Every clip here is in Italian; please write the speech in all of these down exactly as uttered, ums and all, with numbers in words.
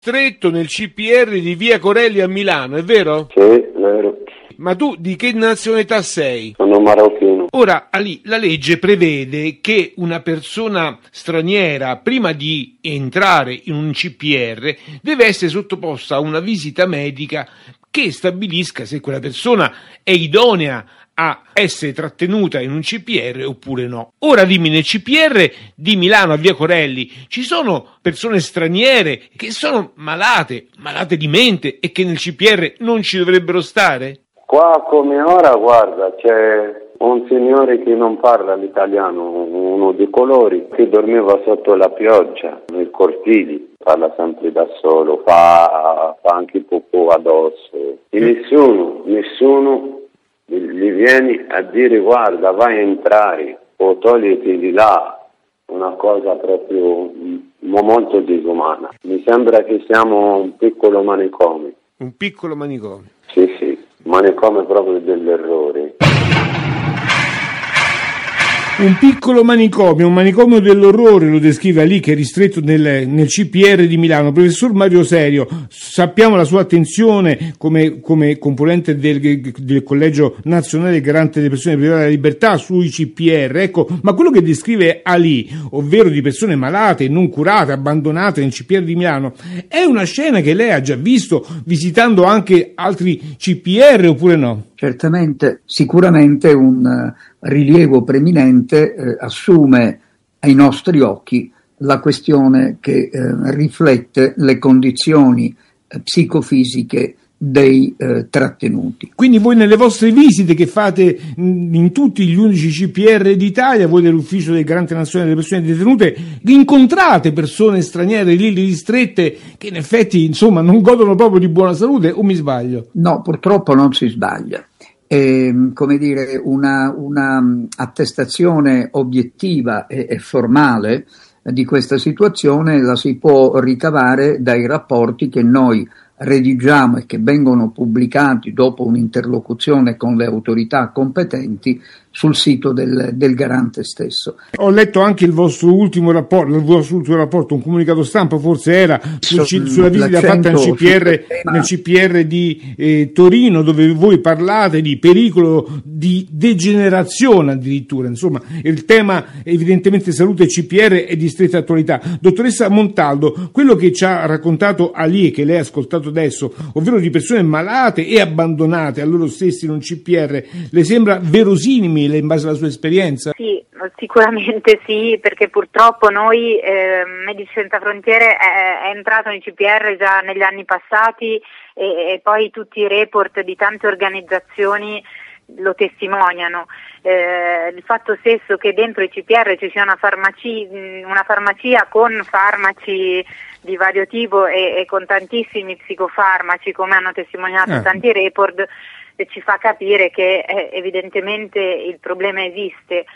ristretto nel C P R di via Corelli a Milano, è vero? Sì, è vero. Ma tu di che nazionalità sei? Sono marocchino. Ora, Ali, la legge prevede che una persona straniera, prima di entrare in un C P R, deve essere sottoposta a una visita medica che stabilisca se quella persona è idonea a essere trattenuta in un C P R oppure no. Ora dimmi, nel C P R di Milano a via Corelli ci sono persone straniere che sono malate, malate di mente e che nel C P R non ci dovrebbero stare? Qua come ora, guarda, c'è un signore che non parla l'italiano, uno di colori, che dormiva sotto la pioggia, nei cortili, parla sempre da solo, fa, fa anche popò addosso. E nessuno, nessuno gli viene a dire guarda, vai a entrare o togliti di là, una cosa proprio molto disumana. Mi sembra che siamo un piccolo manicomio. Un piccolo manicomio? Sì, sì. Manicomio proprio dell'errore. Un piccolo manicomio, un manicomio dell'orrore, lo descrive Ali, che è ristretto nel, nel C P R di Milano. Professor Mario Serio, sappiamo la sua attenzione come, come componente del, del Collegio Nazionale Garante delle Persone Private della Libertà sui C P R, ecco, ma quello che descrive Ali, ovvero di persone malate, non curate, abbandonate nel C P R di Milano, è una scena che lei ha già visto visitando anche altri C P R oppure no? Certamente, sicuramente un uh, rilievo preminente eh, assume ai nostri occhi la questione che eh, riflette le condizioni eh, psicofisiche dei eh, trattenuti. Quindi voi nelle vostre visite che fate mh, in tutti gli unici C P R d'Italia, voi dell'Ufficio del Garante Nazionale delle Persone Detenute, incontrate persone straniere lì ristrette che in effetti insomma non godono proprio di buona salute, o mi sbaglio? No, purtroppo non si sbaglia. È, come dire, una, una attestazione obiettiva e, e formale di questa situazione la si può ricavare dai rapporti che noi redigiamo e che vengono pubblicati dopo un'interlocuzione con le autorità competenti sul sito del, del garante stesso. Ho letto anche il vostro ultimo rapporto, il vostro ultimo rapporto, un comunicato stampa forse era sul, so, sulla visita fatta nel C P R, nel C P R di eh, Torino, dove voi parlate di pericolo di degenerazione addirittura, insomma il tema evidentemente salute e C P R è di stretta attualità. Dottoressa Montaldo, quello che ci ha raccontato Ali e che lei ha ascoltato adesso, ovvero di persone malate e abbandonate a loro stessi in un C P R, le sembra verosimile in base alla sua esperienza? Sì, sicuramente sì, perché purtroppo noi, eh, Medici Senza Frontiere è, è entrato nei C P R già negli anni passati e, e poi tutti i report di tante organizzazioni lo testimoniano. Eh, il fatto stesso che dentro i C P R ci sia una farmacia, una farmacia con farmaci di vario tipo e, e con tantissimi psicofarmaci, come hanno testimoniato eh. tanti report, eh, ci fa capire che eh, evidentemente il problema esiste.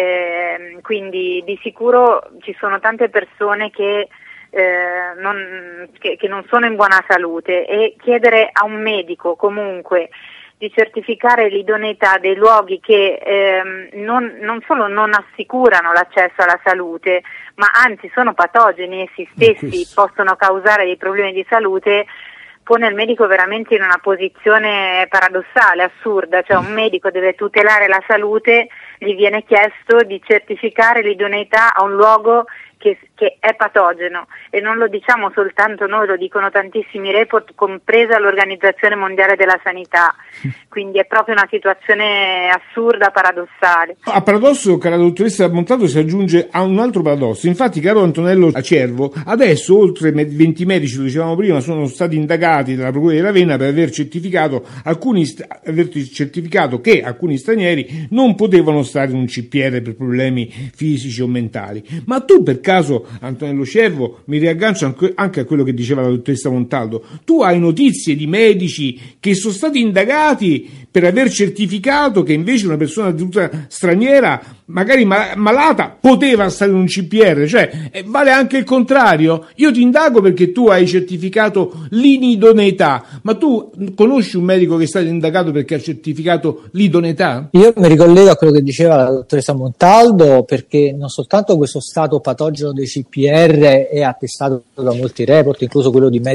Eh, quindi di sicuro ci sono tante persone che Eh, non, che, che non sono in buona salute, e chiedere a un medico comunque di certificare l'idoneità dei luoghi che ehm, non, non solo non assicurano l'accesso alla salute, ma anzi sono patogeni essi stessi, possono causare dei problemi di salute, pone il medico veramente in una posizione paradossale, assurda. Cioè un medico deve tutelare la salute, gli viene chiesto di certificare l'idoneità a un luogo Che, che è patogeno, e non lo diciamo soltanto noi, lo dicono tantissimi report, compresa l'Organizzazione Mondiale della Sanità. Quindi è proprio una situazione assurda, paradossale. A paradosso, cara dottoressa Montaldo, si aggiunge a un altro paradosso. Infatti, caro Antonello Acervo, adesso oltre venti medici, lo dicevamo prima, sono stati indagati dalla Procura di Ravenna per aver certificato alcuni aver certificato che alcuni stranieri non potevano stare in un C P R per problemi fisici o mentali. Ma tu, per caso, Antonello Cervo, mi riaggancio anche a quello che diceva la dottoressa Montaldo, tu hai notizie di medici che sono stati indagati per aver certificato che invece una persona detenuta straniera, magari malata, poteva stare in un C P R? Cioè, eh, vale anche il contrario? Io ti indago perché tu hai certificato l'inidoneità, ma tu conosci un medico che è stato indagato perché ha certificato l'idoneità? Io mi ricollego a quello che diceva la dottoressa Montaldo, perché non soltanto questo stato patogeno dei C P R è attestato da molti report, incluso quello di